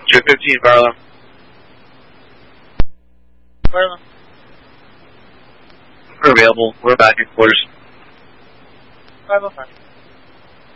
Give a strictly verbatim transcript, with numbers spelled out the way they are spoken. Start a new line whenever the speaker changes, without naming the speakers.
two fifteen, fire alarm.
Fire alarm.
We're available. We're back in quarters.
five oh five.